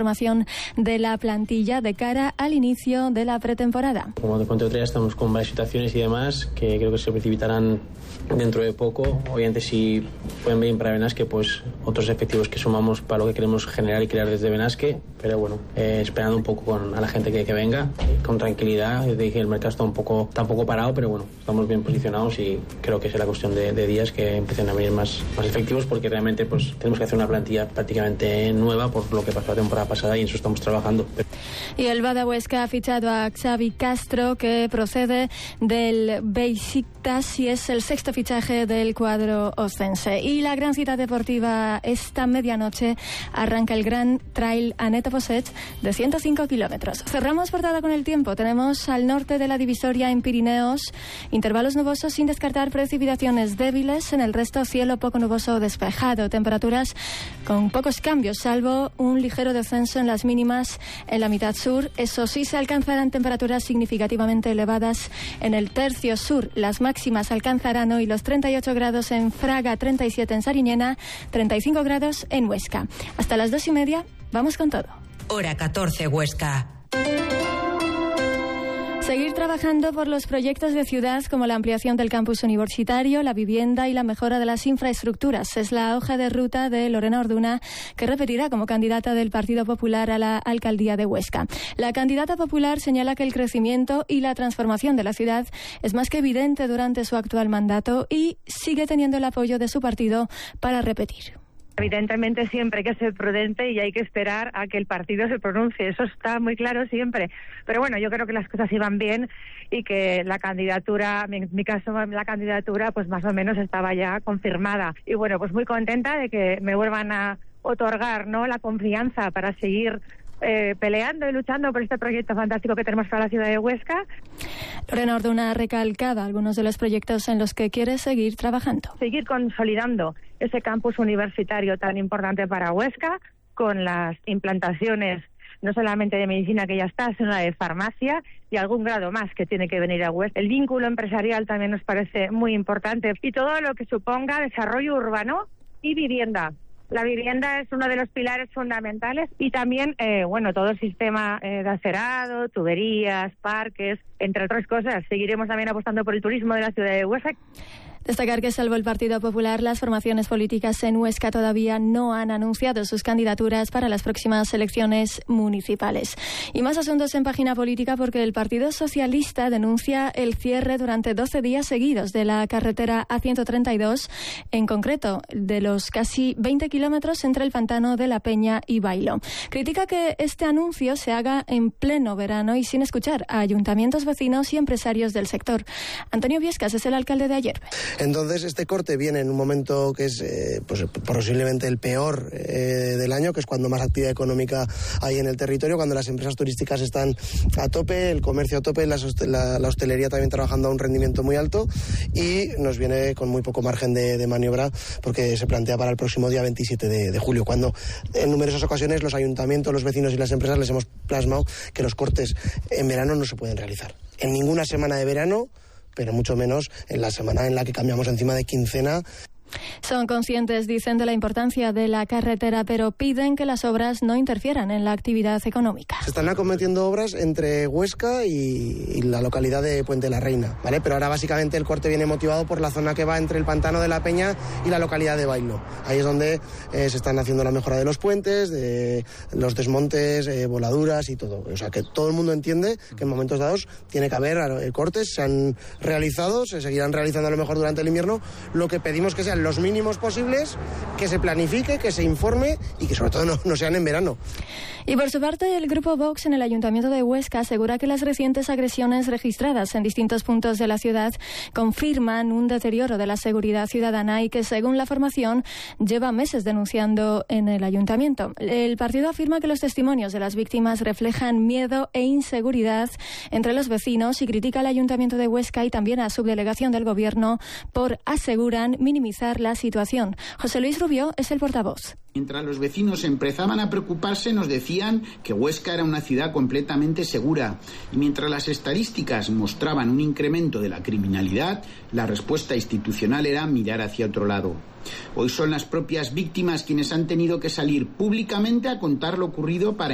conformación de la plantilla de cara al inicio de la pretemporada. Como te conté otro día, estamos con varias situaciones y demás que creo que se precipitarán dentro de poco. Obviamente, si pueden venir para Benasque, pues otros efectivos que sumamos para lo que queremos generar y crear desde Benasque, pero bueno, esperando un poco a la gente que venga, con tranquilidad. Yo te dije, el mercado está un poco parado, pero bueno, estamos bien posicionados y creo que será cuestión de días que empiecen a venir más efectivos, porque realmente pues tenemos que hacer una plantilla prácticamente nueva por lo que pasó la temporada pasada y en eso estamos trabajando. Y el Bada Huesca ha fichado a Xavi Castro, que procede del Besiktas y es el sexto fichaje del cuadro oscense. Y la gran cita deportiva esta medianoche arranca el Gran Trail Anet Poset de 105 kilómetros. Cerramos portada con el tiempo. Tenemos al norte de la divisoria en Pirineos intervalos nubosos sin descartar precipitaciones débiles. En el resto, cielo poco nuboso o despejado. Temperaturas con pocos cambios, salvo un ligero descenso en las mínimas en la mitad sur. Eso sí, se alcanzarán temperaturas significativamente elevadas en el tercio sur. Las máximas alcanzarán hoy los 38 grados en Fraga, 37 en Sariñena, 35 grados en Huesca. Hasta las 2:30, vamos con todo. Hora 14, Huesca. Seguir trabajando por los proyectos de ciudad como la ampliación del campus universitario, la vivienda y la mejora de las infraestructuras. Es la hoja de ruta de Lorena Orduna, que repetirá como candidata del Partido Popular a la alcaldía de Huesca. La candidata popular señala que el crecimiento y la transformación de la ciudad es más que evidente durante su actual mandato y sigue teniendo el apoyo de su partido para repetir. Evidentemente siempre hay que ser prudente y hay que esperar a que el partido se pronuncie, eso está muy claro siempre, pero bueno, yo creo que las cosas iban bien y que la candidatura, en mi caso la candidatura pues más o menos estaba ya confirmada y bueno, pues muy contenta de que me vuelvan a otorgar, ¿no?, la confianza para seguir peleando y luchando por este proyecto fantástico que tenemos para la ciudad de Huesca. Lorena Orduna ha recalcado algunos de los proyectos en los que quiere seguir trabajando. Seguir consolidando ese campus universitario tan importante para Huesca, con las implantaciones no solamente de medicina que ya está, sino la de farmacia y algún grado más que tiene que venir a Huesca. El vínculo empresarial también nos parece muy importante y todo lo que suponga desarrollo urbano y vivienda. La vivienda es uno de los pilares fundamentales y también, todo el sistema de acerado, tuberías, parques, entre otras cosas. Seguiremos también apostando por el turismo de la ciudad de Huesca. Destacar que, salvo el Partido Popular, las formaciones políticas en Huesca todavía no han anunciado sus candidaturas para las próximas elecciones municipales. Y más asuntos en página política, porque el Partido Socialista denuncia el cierre durante 12 días seguidos de la carretera A132, en concreto de los casi 20 kilómetros entre el Pantano de la Peña y Bailo. Critica que este anuncio se haga en pleno verano y sin escuchar a ayuntamientos, vecinos y empresarios del sector. Antonio Viescas es el alcalde de Ayerbe. Entonces este corte viene en un momento que es posiblemente el peor del año, que es cuando más actividad económica hay en el territorio, cuando las empresas turísticas están a tope, el comercio a tope, la hostelería también trabajando a un rendimiento muy alto, y nos viene con muy poco margen de maniobra porque se plantea para el próximo día 27 de julio, cuando en numerosas ocasiones los ayuntamientos, los vecinos y las empresas les hemos plasmado que los cortes en verano no se pueden realizar. En ninguna semana de verano, pero mucho menos en la semana en la que cambiamos encima de quincena. Son conscientes, dicen, de la importancia de la carretera, pero piden que las obras no interfieran en la actividad económica. Se están acometiendo obras entre Huesca y la localidad de Puente la Reina, ¿vale? Pero ahora básicamente el corte viene motivado por la zona que va entre el Pantano de la Peña y la localidad de Bailo. Ahí es donde se están haciendo la mejora de los puentes, de los desmontes, voladuras y todo. O sea, que todo el mundo entiende que en momentos dados tiene que haber cortes, se han realizado, se seguirán realizando a lo mejor durante el invierno. Lo que pedimos que sean los mínimos posibles, que se planifique, que se informe y que sobre todo no sean en verano. Y por su parte, el grupo Vox en el Ayuntamiento de Huesca asegura que las recientes agresiones registradas en distintos puntos de la ciudad confirman un deterioro de la seguridad ciudadana y que, según la formación, lleva meses denunciando en el Ayuntamiento. El partido afirma que los testimonios de las víctimas reflejan miedo e inseguridad entre los vecinos y critica al Ayuntamiento de Huesca y también a la subdelegación del Gobierno por, aseguran, minimizar la situación. José Luis Rubio es el portavoz. Mientras los vecinos empezaban a preocuparse, nos decían que Huesca era una ciudad completamente segura. Y mientras las estadísticas mostraban un incremento de la criminalidad, la respuesta institucional era mirar hacia otro lado. Hoy son las propias víctimas quienes han tenido que salir públicamente a contar lo ocurrido para